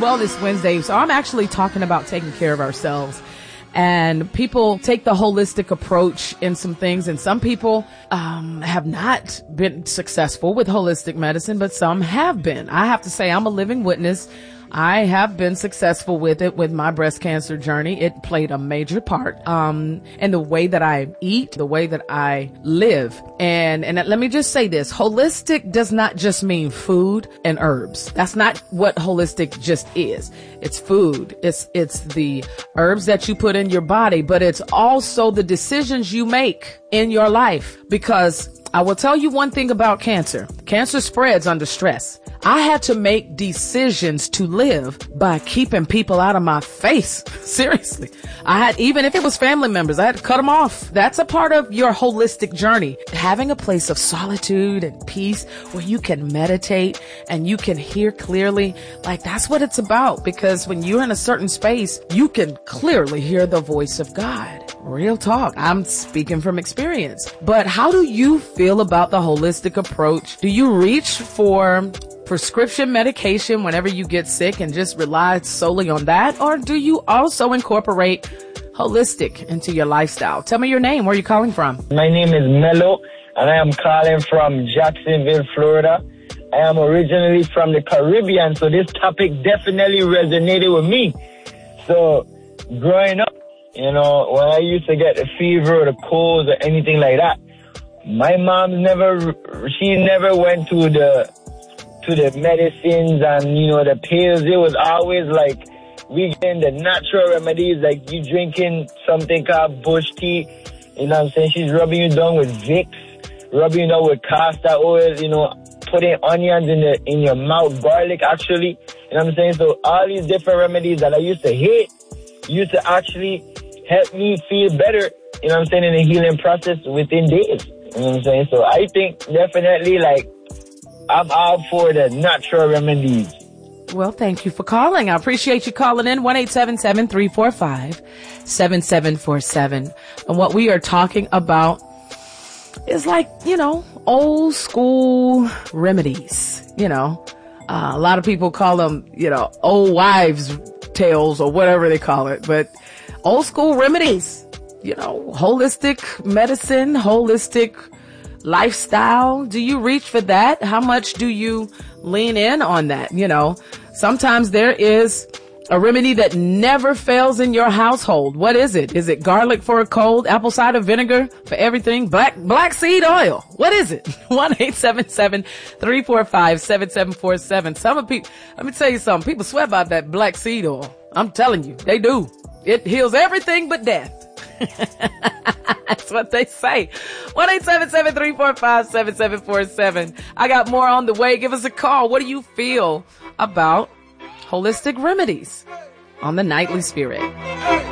Wellness Wednesday. So I'm actually talking about taking care of ourselves. And people take the holistic approach in some things, and some people have not been successful with holistic medicine, but some have been. I have to say I'm a living witness. I have been successful with it with my breast cancer journey. It played a major part in the way that I eat, the way that I live. And let me just say this. Holistic does not just mean food and herbs. That's not what holistic just is. It's food. It's the herbs that you put in your body, but it's also the decisions you make in your life. Because I will tell you one thing about cancer. Cancer spreads under stress. I had to make decisions to live by keeping people out of my face. Seriously. Even if it was family members, I had to cut them off. That's a part of your holistic journey. Having a place of solitude and peace where you can meditate and you can hear clearly, like that's what it's about. Because when you're in a certain space, you can clearly hear the voice of God. Real talk. I'm speaking from experience. But how do you feel about the holistic approach? Do you reach for prescription medication whenever you get sick and just rely solely on that? Or do you also incorporate holistic into your lifestyle? Tell me your name. Where are you calling from? My name is Mello, and I am calling from Jacksonville, Florida. I am originally from the Caribbean, so this topic definitely resonated with me. So growing up, when I used to get the fever or the colds or anything like that, my mom never went to the medicines and, the pills. It was always like we getting the natural remedies, like you drinking something called bush tea. You know what I'm saying? She's rubbing you down with Vicks, rubbing you down with castor oil, putting onions in your mouth, garlic actually. You know what I'm saying? So all these different remedies that I used to hate used to actually help me feel better, you know what I'm saying, in the healing process within days. You know what I'm saying? So I think definitely I'm all for the natural remedies. Well, thank you for calling. I appreciate you calling in. 1-877-345-7747. And what we are talking about is old school remedies. A lot of people call them, old wives' tales or whatever they call it. But old school remedies, holistic medicine, holistic lifestyle. Do you reach for that? How much do you lean in on that? Sometimes there is a remedy that never fails in your household. What is it? Is it garlic for a cold, apple cider vinegar for everything, black seed oil? What is it? 1-877-345-7747. Some of people, let me tell you something. People swear about that black seed oil. I'm telling you, they do. It heals everything but death. That's what they say. 1-877-345-7747. I got more on the way. Give us a call. What do you feel about holistic remedies on the Nightly Spirit?